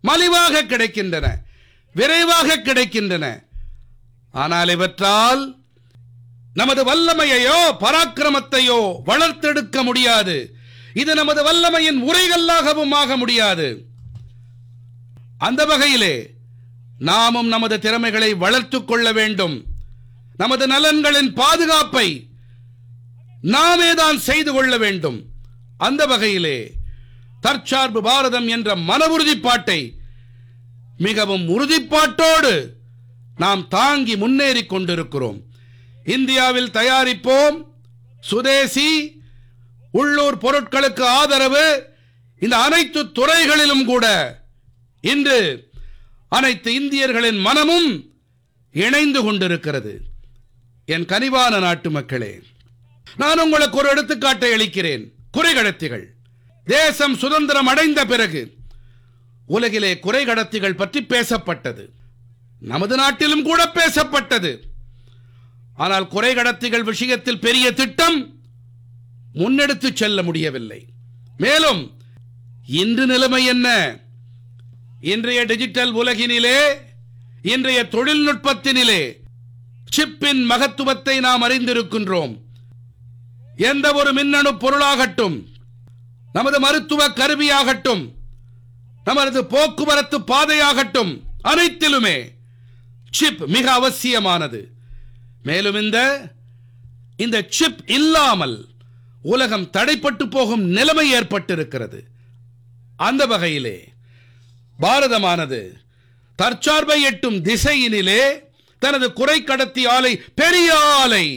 மலிவாக கிடைக்கின்றன, விரைவாக கிடைக்கின்றன. ஆனால் இவற்றால் நமது வல்லமையையோ பராக்கிரமத்தையோ வளர்த்தெடுக்க முடியாது. இது நமது வல்லமையின் உரைகல்லாகவும் ஆக முடியாது. அந்த வகையிலே நாமும் நமது திறமைகளை வளர்த்துக் கொள்ள வேண்டும். நமது நலன்களின் பாதுகாப்பை நாமேதான் செய்து கொள்ள வேண்டும். அந்த வகையிலே தற்சார்பு பாரதம் என்ற மன உறுதிப்பாட்டை மிகவும் உறுதிப்பாட்டோடு நாம் தாங்கி முன்னேறி கொண்டிருக்கிறோம். இந்தியாவில் தயாரிப்போம், சுதேசி, உள்ளூர் பொருட்களுக்கு ஆதரவு, இந்த அனைத்து துறைகளிலும் கூட இன்று அனைத்து இந்தியர்களின் மனமும் இணைந்து கொண்டிருக்கிறது. என் கனிவான நாட்டு மக்களே, நான் உங்களுக்கு ஒரு எடுத்துக்காட்டை அளிக்கிறேன். குறைகடத்திகள். தேசம் சுதந்திரம் அடைந்த பிறகு உலகிலே குறைகடத்திகள் பற்றி பேசப்பட்டது. நமது நாட்டிலும் கூட பேசப்பட்டது. ஆனால் குறைகடத்திகள் விஷயத்தில் பெரிய திட்டம் முன்னெடுத்து செல்ல முடியவில்லை. மேலும் இன்று நிலைமை என்ன? இன்றைய டிஜிட்டல் உலகினிலே, இன்றைய தொழில்நுட்பத்தினிலே சிப்பின் மகத்துவத்தை நாம் அறிந்திருக்கின்றோம். எந்த ஒரு மின்னணு பொருளாகட்டும், நமது மருத்துவ கருவியாகட்டும், நமது போக்குவரத்து பாதையாகட்டும், அனைத்திலுமே சிப் மிக அவசியமானது. மேலும் இந்த சிப் இல்லாமல் உலகம் தடைப்பட்டு போகும் நிலைமை ஏற்பட்டிருக்கிறது. அந்த வகையிலே பாரதமானது தற்சார்பை எட்டும் திசையினிலே தனது குறைகடத்தி ஆலை, பெரிய ஆலை,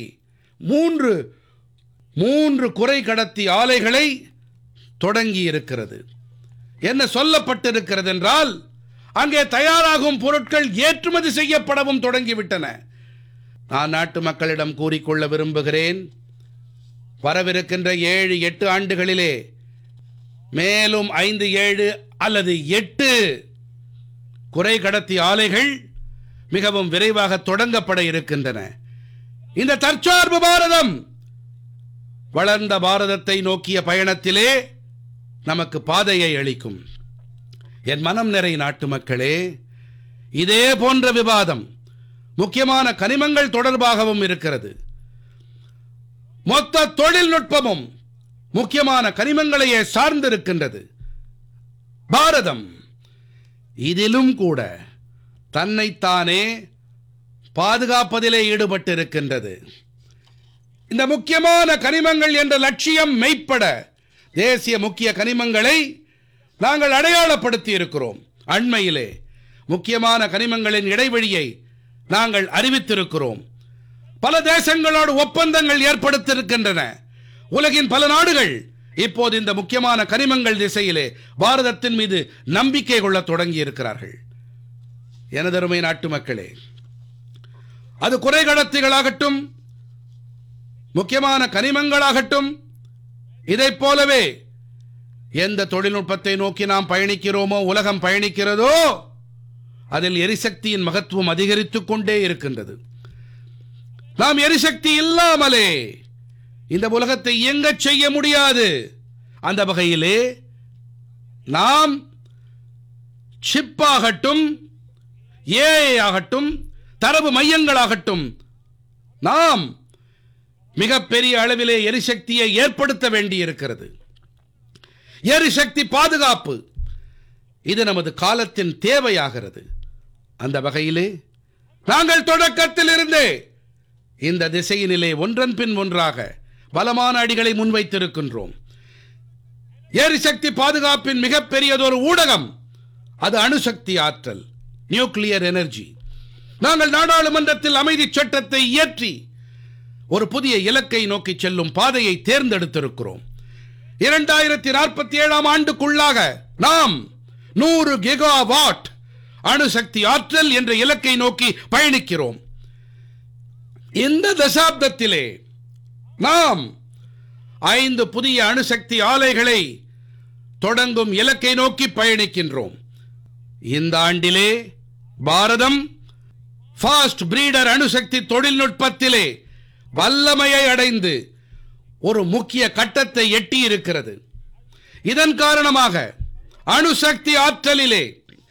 மூன்று குறைகடத்தி ஆலைகளை தொடங்கி இருக்கிறது. என்ன சொல்லப்பட்டிருக்கிறது என்றால், அங்கே தயாராகும் பொருட்கள் ஏற்றுமதி செய்யப்படவும் தொடங்கிவிட்டன. நான் நாட்டு மக்களிடம் கூறிக்கொள்ள விரும்புகிறேன், வரவிருக்கின்ற 7-8 ஆண்டுகளிலே மேலும் 5-7 அல்லது 8 குறைகடத்தி ஆலைகள் மிகவும் விரைவாக தொடங்கப்பட இருக்கின்றன. இந்த தற்சார்பு பாரதம் வளர்ந்த பாரதத்தை நோக்கிய பயணத்திலே நமக்கு பாதையை அளிக்கும். என் மனம் நிறை நாட்டு மக்களே, இதே போன்ற விவாதம் முக்கியமான கனிமங்கள் தொடர்பாகவும் இருக்கிறது. மொத்த தொழில்நுட்பமும் முக்கியமான கனிமங்களையே சார்ந்திருக்கின்றது. பாரதம் இதிலும் கூட தன்னைத்தானே பாதுகாப்பதிலே ஈடுபட்டிருக்கின்றது. இந்த முக்கியமான கனிமங்கள் என்ற லட்சியம் மெய்ப்பட தேசிய முக்கிய கனிமங்களை நாங்கள் அடையாளப்படுத்தி இருக்கிறோம். அண்மையிலே முக்கியமான கனிமங்களின் இடைவெளியை நாங்கள் அறிவித்திருக்கிறோம். பல தேசங்களோடு ஒப்பந்தங்கள் ஏற்படுத்தியிருக்கின்றன. உலகின் பல நாடுகள் இப்போது இந்த முக்கியமான கனிமங்கள் திசையிலே பாரதத்தின் மீது நம்பிக்கை கொள்ள தொடங்கி இருக்கிறார்கள். எனதருமை நாட்டு மக்களே, அது குறைகடத்திகளாகட்டும், முக்கியமான கனிமங்களாகட்டும், இதைப் போலவே எந்த தொழில்நுட்பத்தை நோக்கி நாம் பயணிக்கிறோமோ, உலகம் பயணிக்கிறதோ, அதில் எரிசக்தியின் மகத்துவம் அதிகரித்துக் கொண்டே இருக்கின்றது. நாம் எரிசக்தி இல்லாமலே இந்த உலகத்தை இயங்கச் செய்ய முடியாது. அந்த வகையிலே நாம் சிப்பாகட்டும், ஏஐ ஆகட்டும், தரவு மையங்களாகட்டும், நாம் மிகப்பெரிய அளவிலே எரிசக்தியை ஏற்படுத்த வேண்டியிருக்கிறது. எரிசக்தி பாதுகாப்பு இது நமது காலத்தின் தேவையாகிறது. அந்த வகையிலே நாங்கள் தொடக்கத்தில் இருந்தே இந்த திசையினிலே ஒன்றன் பின் ஒன்றாக பலமான அடிகளை முன்வைத்திருக்கின்றோம். எரிசக்தி பாதுகாப்பின் மிகப்பெரியதொரு ஊடகம் அது அணுசக்தி ஆற்றல், நியூக்ளியர் எனர்ஜி. நாங்கள் நாடாளுமன்றத்தில் அமைதி சட்டத்தை இயற்றி ஒரு புதிய இலக்கை நோக்கி செல்லும் பாதையை தேர்ந்தெடுத்திருக்கிறோம். 2047 ஆண்டுக்குள்ளாக நாம் 100 கிகாவாட் அணுசக்தி ஆற்றல் என்ற இலக்கை நோக்கி பயணிக்கிறோம். இந்த தசாப்தத்திலே நாம் 5 புதிய அணுசக்தி ஆலைகளை தொடங்கும் இலக்கை நோக்கி பயணிக்கின்றோம். இந்த ஆண்டிலே பாரதம் ஃபாஸ்ட் பிரீடர் அணுசக்தி தொழில்நுட்பத்திலே வல்லமையை அடைந்து ஒரு முக்கிய கட்டத்தை எட்டி இருக்கிறது. இதன் காரணமாக அணுசக்தி ஆற்றலிலே